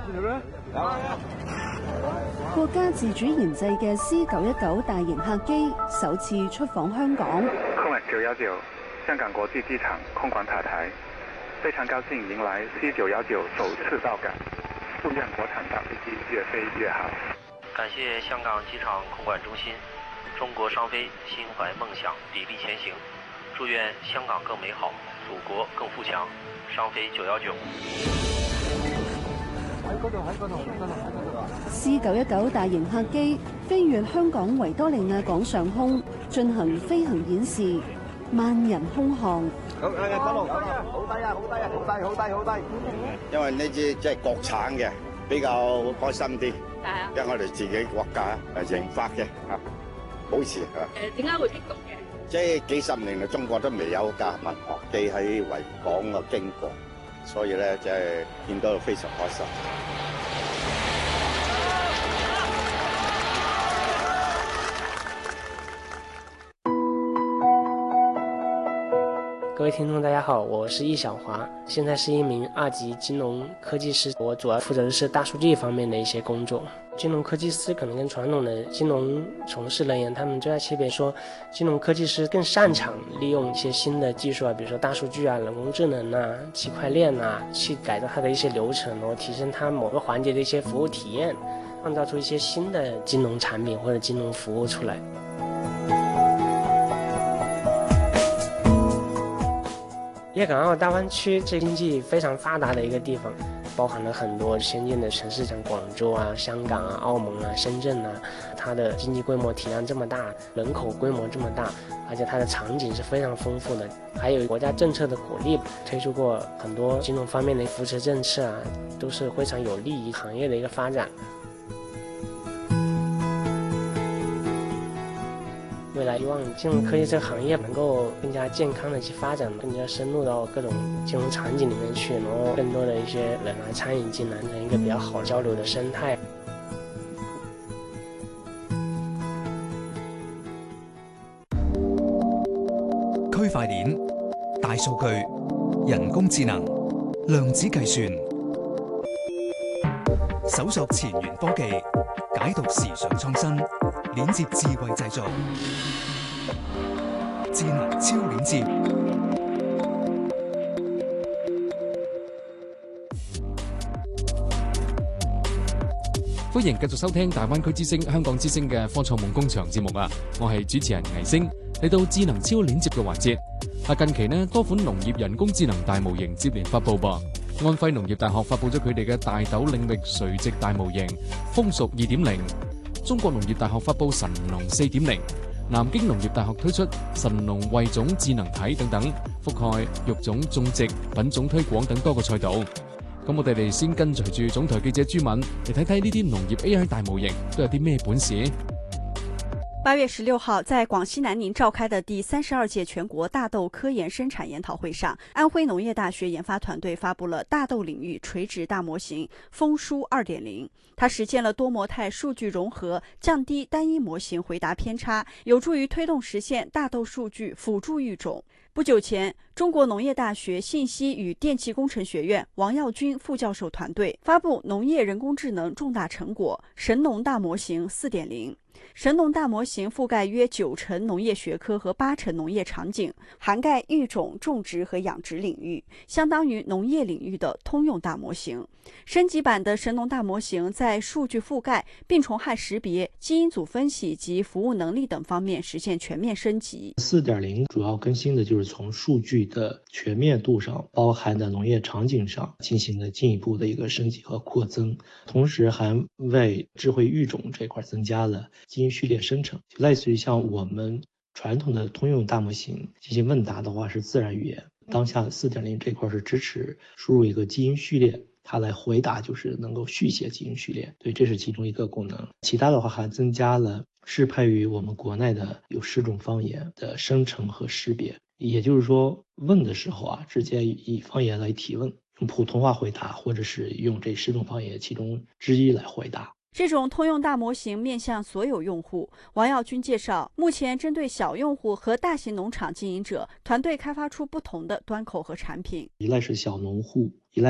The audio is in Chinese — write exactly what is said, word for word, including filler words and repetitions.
國家自主研製嘅 C 九一九大型客機首次出訪香港。 空九一九香港國際機場空管塔台，非常高興迎來 C 九一九首次到港，祝願國產大飛機越飛越好。 感謝香港機場空管中心，中國商飛心懷夢想，砥礪前行，祝願香港更美好，祖國更富強。商飛九一九。 C 九一九大型客機飛越香港維多利亞港上空進行飛行演示，萬人空巷。 好，誒，嗰度好低啊，好低啊，好低啊，好低，好低，好低。因為呢支即係國產嘅，比較開心啲。係啊。因為我哋自己國家誒研發嘅嚇，保持嚇。誒，點解會激動嘅？即係幾十年嚟，中國都未有架民航機喺維港啊經過，所以咧即係見到非常開心。 各位听众大家好，我是易小华，现在是一名二级金融科技师，我主要负责的是大数据方面的一些工作。金融科技师可能跟传统的金融从事人员他们最大区别说，金融科技师更擅长利用一些新的技术啊，比如说大数据啊、人工智能啊、区块链啊，去改造它的一些流程，然后提升它某个环节的一些服務體驗，創造出一些新的金融產品或者金融服務出來。粤港澳大灣區這經濟非常發達的一個地方，包含了很多先進的城市，像廣州啊、香港啊、澳門啊、深圳啊，它的經濟規模體量這麼大，人口規模這麼大，而且它的場景是非常豐富的，還有國家政策的鼓勵，推出過很多金融方面的扶持政策啊，都是非常有利於行業的一個發展。未來希望金融科技這個行業能夠更加健康的去發展，更加深入到各種金融場景裡面去，然後更多的一些人來參與進來，成一個比較好交流的生態。 區塊鏈、大數據、人工智能、量子計算，搜索前沿科技，解讀時尚創新，鏈接智慧製造，智能超鏈接。 歡迎繼續收聽大灣區之聲、香港之聲嘅科創夢工場節目啊！我係主持人倪星，嚟到智能超鏈接嘅環節。啊，近期呢多款農業人工智能大模型接連發佈噃。安徽農業大學發佈咗佢哋嘅大豆領域垂直大模型豐熟二點零，中國農業大學發佈神農四點零，南京農業大學推出神農惠種智能體等等，覆蓋育種種植、品種推廣等多個賽道。咁我哋嚟先跟隨住總台記者朱敏嚟睇睇呢啲農業 A I 大模型都有啲咩本事。 八月十六號，在廣西南寧召開的第三十二屆全國大豆科研生產研討會上，安徽農業大學研發團隊發布了大豆領域垂直大模型豐舒二點零，它實現了多模態數據融合，降低單一模型回答偏差，有助於推動實現大豆數據輔助育種。不久前，中國農業大學信息與電氣工程學院王耀軍副教授團隊發布農業人工智能重大成果神農大模型四點零。神農大模型覆蓋約九成農業學科和八成農業場景，涵蓋育種、種植和養殖領域，相當於農業領域的通用大模型。升級版的神農大模型在數據覆蓋、病蟲害識別、基因組分析及服務能力等方面實現全面升級。 四點零主要更新的就是從數據的全面度上，包含的農業場景上進行了進一步的一個升級和擴增，同時還為智慧育種這塊增加了基因序列生成，類似於像我們傳統的通用大模型進行問答的話是自然語言，當下四點零這塊是支持輸入一個基因序列，它來回答就是能夠續寫基因序列，對，這是其中一個功能。其他的話還增加了適配於我們國內的有十種方言的生成和識別，也就是說問的時候啊，直接以方言來提問，用普通話回答，或者是用這十種方言其中之一來回答。 這種通用大模型面向所有用戶。王耀軍介紹，目前針對小用戶和大型農場經營者，團隊開發出不同的端口和產品。 一類是小農戶，一類